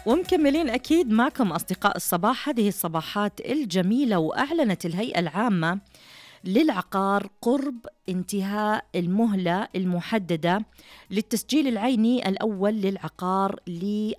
ومكملين أكيد معكم أصدقاء الصباح. هذه الصباحات الجميلة، وأعلنت الهيئة العامة للعقار قرب انتهاء المهلة المحددة للتسجيل العيني الأول للعقار ل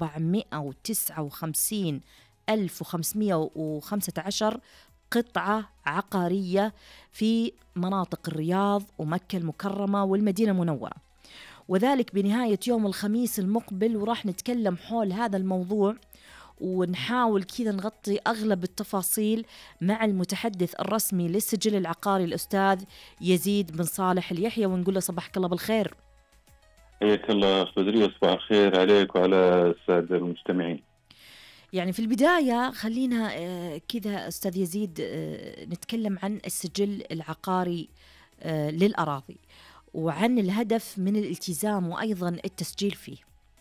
459,515 قطعة عقارية في مناطق الرياض ومكة المكرمة والمدينة المنورة، وذلك بنهاية يوم الخميس المقبل. وراح نتكلم حول هذا الموضوع ونحاول كذا نغطي أغلب التفاصيل مع المتحدث الرسمي للسجل العقاري الأستاذ يزيد بن صالح اليحيى، ونقول له صباحك الله بالخير. حياك الله أخ بدرية، صباح الخير عليك وعلى السادة المستمعين. يعني في البداية خلينا كذا أستاذ يزيد نتكلم عن السجل العقاري للأراضي وعن الهدف من الالتزام وأيضا التسجيل فيه.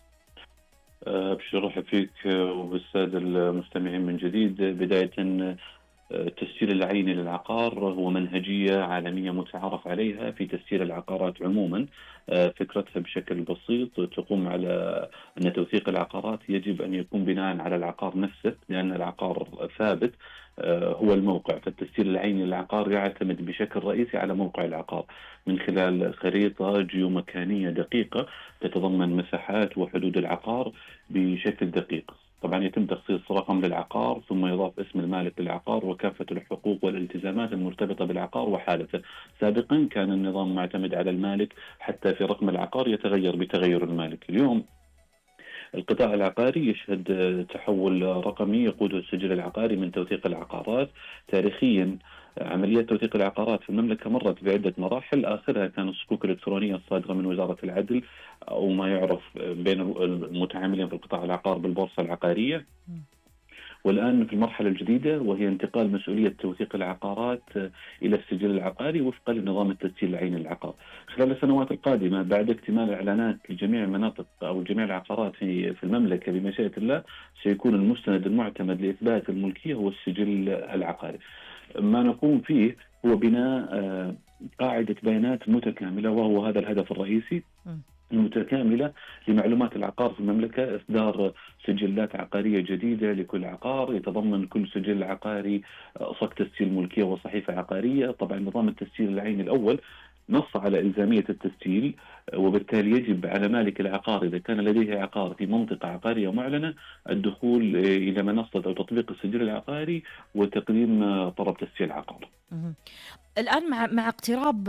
بشرح فيك وبالسادة المستمعين من جديد. بداية، التسجيل العيني للعقار هو منهجية عالمية متعارف عليها في تسجيل العقارات عموما. فكرتها بشكل بسيط تقوم على أن توثيق العقارات يجب أن يكون بناء على العقار نفسه، لأن العقار ثابت هو الموقع. فالتسجيل العيني للعقار يعتمد بشكل رئيسي على موقع العقار من خلال خريطة جيومكانية دقيقة تتضمن مساحات وحدود العقار بشكل دقيق. طبعا يتم تخصيص رقم للعقار، ثم يضاف اسم المالك للعقار وكافة الحقوق والالتزامات المرتبطة بالعقار وحالته. سابقا كان النظام معتمد على المالك، حتى في رقم العقار يتغير بتغير المالك. اليوم القطاع العقاري يشهد تحول رقمي يقوده السجل العقاري من توثيق العقارات. تاريخيا عملية توثيق العقارات في المملكة مرت بعدة مراحل، آخرها كان الصكوك الإلكترونية الصادرة من وزارة العدل، أو ما يعرف بين المتعاملين في القطاع العقار بالبورصة العقارية. والآن في المرحلة الجديدة، وهي انتقال مسؤولية توثيق العقارات إلى السجل العقاري وفقا لنظام التسجيل العيني للعقار. خلال السنوات القادمة بعد اكتمال الإعلانات لجميع المناطق أو جميع العقارات في المملكة بمشيئة الله، سيكون المستند المعتمد لإثبات الملكية هو السجل العقاري. ما نقوم فيه هو بناء قاعدة بيانات متكاملة، وهو هذا الهدف الرئيسي، متكاملة لمعلومات العقار في المملكة. إصدار سجلات عقارية جديدة لكل عقار، يتضمن كل سجل عقاري صك تسجيل ملكية وصحيفة عقارية. طبعا نظام التسجيل العيني الأول نص على إلزامية التسجيل، وبالتالي يجب على مالك العقار إذا كان لديه عقار في منطقة عقارية معلنة الدخول إلى منصة أو تطبيق السجل العقاري وتقديم طلب تسجيل عقار. الآن مع اقتراب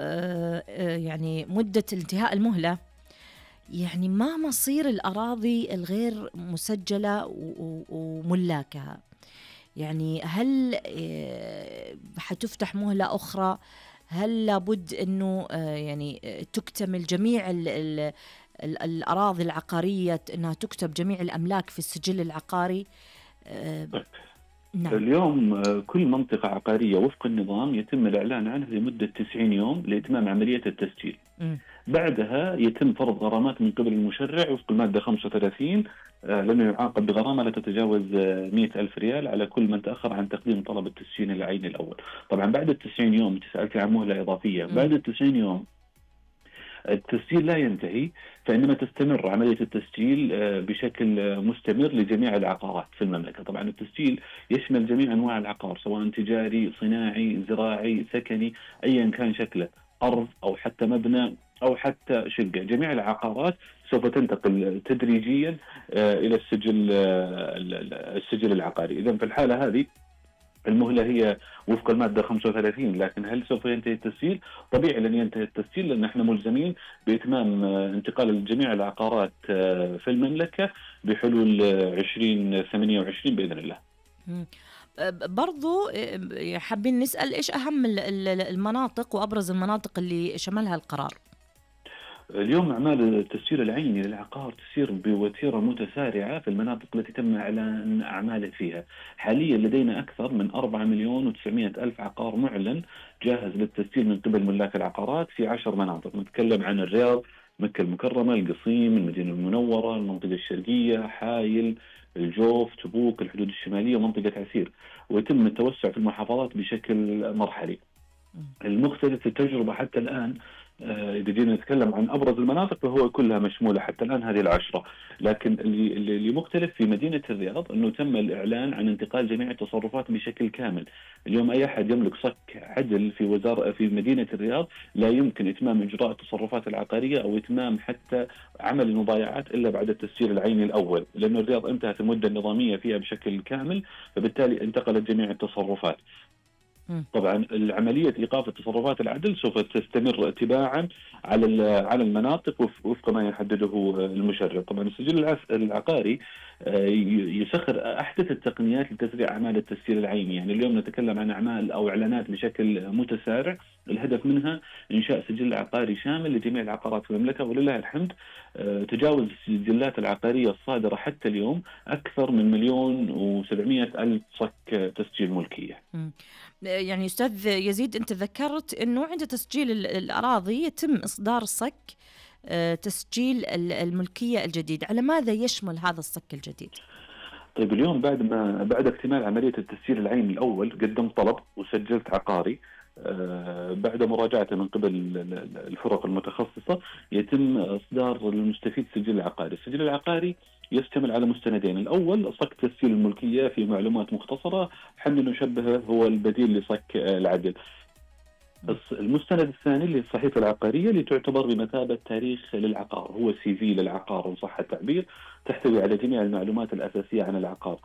يعني مدة انتهاء المهلة، يعني ما مصير الأراضي الغير مسجلة وملاكها؟ يعني هل حتفتح مهلة أخرى؟ هل لابد أنه يعني تكتمل جميع الأراضي العقارية، أنها تكتب جميع الأملاك في السجل العقاري؟ نعم. اليوم كل منطقة عقارية وفق النظام يتم الإعلان عنها لمدة 90 يوم لإتمام عملية التسجيل. بعدها يتم فرض غرامات من قبل المشرع وفق المادة 35، لأنه يعاقب بغرامة لا تتجاوز 100,000 ريال على كل من تأخر عن تقديم طلب التسجيل العيني الأول. طبعا بعد 90 يوم، سألتي عن مهلة إضافية، بعد 90 يوم التسجيل لا ينتهي، فإنما تستمر عملية التسجيل بشكل مستمر لجميع العقارات في المملكة. طبعا التسجيل يشمل جميع أنواع العقار، سواء تجاري، صناعي، زراعي، سكني، أيا كان شكله، أرض أو حتى مبنى أو حتى شقة. جميع العقارات سوف تنتقل تدريجيا إلى السجل العقاري. إذن في الحالة هذه المهلة هي وفق المادة 35، لكن هل سوف ينتهي التسجيل؟ طبيعي لن ينتهي التسجيل، لأن احنا ملزمين بإتمام انتقال جميع العقارات في المملكة بحلول 2028 بإذن الله. برضو حابين نسأل إيش أهم المناطق وأبرز المناطق اللي شملها القرار؟ اليوم أعمال التسجيل العيني للعقار تسير بوتيرة متسارعة في المناطق التي تم إعلان أعماله فيها. حاليا لدينا أكثر من 4,900,000 عقار معلن جاهز للتسجيل من قبل ملاك العقارات في 10 مناطق. نتكلم عن الرياض، مكة المكرمة، القصيم، المدينة المنورة، المنطقة الشرقية، حائل، الجوف، تبوك، الحدود الشمالية ومنطقة عسير. ويتم التوسع في المحافظات بشكل مرحلي. المختلف في التجربة حتى الآن إذا جينا نتكلم عن أبرز المناطق فهو كلها مشمولة حتى الآن هذه العشرة. لكن اللي مختلف في مدينة الرياض أنه تم الإعلان عن انتقال جميع التصرفات بشكل كامل. اليوم أي أحد يملك صك عدل في مدينة الرياض لا يمكن إتمام إجراء التصرفات العقارية أو إتمام حتى عمل المبايعات إلا بعد التسجيل العيني الأول، لأن الرياض انتهت المدة النظامية فيها بشكل كامل، فبالتالي انتقلت جميع التصرفات. طبعا العملية إيقاف التصرفات العدل سوف تستمر تباعا على المناطق وفق ما يحدده المشرع. طبعا السجل العقاري يسخر أحدث التقنيات لتسريع أعمال التسجيل العيني. يعني اليوم نتكلم عن أعمال أو إعلانات بشكل متسارع، الهدف منها إنشاء سجل عقاري شامل لجميع العقارات في المملكة، ولله الحمد تجاوز السجلات العقارية الصادرة حتى اليوم أكثر من 1,700,000 صك تسجيل ملكية. يعني أستاذ يزيد، أنت ذكرت أنه عند تسجيل الأراضي يتم إصدار صك تسجيل الملكية الجديد. على ماذا يشمل هذا الصك الجديد؟ طيب اليوم بعد اكتمال عملية التسجيل العيني الأول قدمت طلب وسجلت عقاري. بعد مراجعته من قبل الفرق المتخصصة يتم إصدار للمستفيد سجل عقاري. السجل العقاري يشتمل على مستندين. الأول صك تسجيل الملكية في معلومات مختصرة، حمل نشبهه هو البديل لصك العدل. المستند الثاني اللي الصحيفة العقارية اللي تعتبر بمثابة تاريخ للعقار، هو CV للعقار إن صح التعبير، تحتوي على جميع المعلومات الأساسية عن العقار،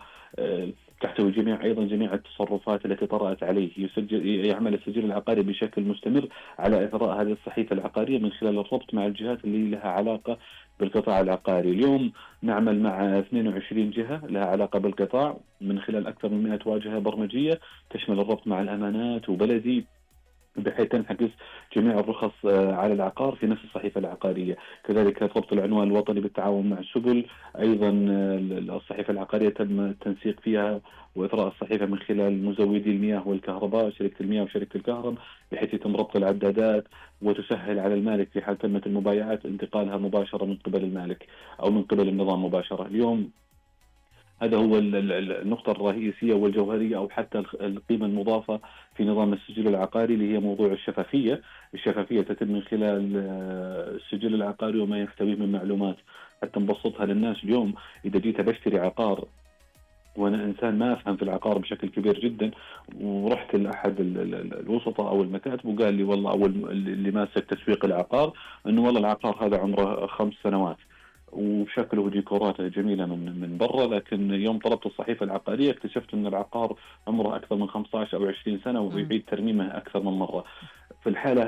تحتوي أيضا جميع التصرفات التي طرأت عليه. يعمل السجل العقاري بشكل مستمر على إثراء هذه الصحيفة العقارية من خلال الربط مع الجهات اللي لها علاقة بالقطاع العقاري. اليوم نعمل مع 22 جهة لها علاقة بالقطاع من خلال أكثر من 100 واجهة برمجية تشمل الربط مع الأمانات وبلدي، بحيث تنعكس جميع الرخص على العقار في نفس الصحيفة العقارية. كذلك ربط العنوان الوطني بالتعاون مع سبل، أيضا الصحيفة العقارية تم التنسيق فيها وإثراء الصحيفة من خلال مزودي المياه والكهرباء، شركة المياه وشركة الكهرباء، بحيث يتم ربط العدادات وتسهل على المالك في حال تمت المبايعات انتقالها مباشرة من قبل المالك أو من قبل النظام مباشرة. اليوم هذا هو النقطة الرئيسية والجوهرية أو حتى القيمة المضافة في نظام السجل العقاري، اللي هي موضوع الشفافية. الشفافية تتم من خلال السجل العقاري وما يحتويه من معلومات حتى نبسطها للناس. اليوم إذا جيت بشتري عقار وأنا إنسان ما أفهم في العقار بشكل كبير جدا، ورحت لأحد الوسطاء أو المكاتب وقال لي والله، أو اللي ماسك تسويق العقار، إنه والله العقار هذا عمره 5 سنوات وشكله ديكوراته جميلة من برا، لكن يوم طلبت الصحيفة العقارية اكتشفت أن العقار عمره أكثر من 15 أو 20 سنة ويعيد ترميمه أكثر من مرة. في الحالة